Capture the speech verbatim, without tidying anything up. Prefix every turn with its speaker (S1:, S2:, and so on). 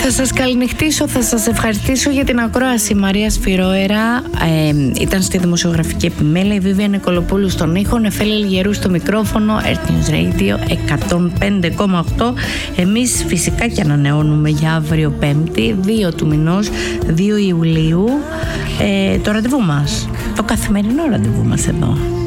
S1: Θα σας καληνυχτήσω, θα σας ευχαριστήσω για την ακρόαση. Μαρία Σφυρόερα ε, ήταν στη δημοσιογραφική επιμέλεια, η Βίβια Νικολοπούλου στον ήχο, Νεφέλη Λιγερού στο μικρόφωνο, Earth News Radio εκατόν πέντε κόμμα οκτώ. Εμείς φυσικά και ανανεώνουμε για αύριο Πέμπτη, δύο του μηνός, δύο Ιουλίου, ε, το ραντεβού μας, το καθημερινό ραντεβού μας εδώ.